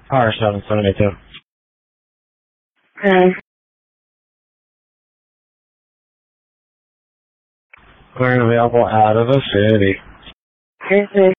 R772. Okay. We're available out of the city. Here's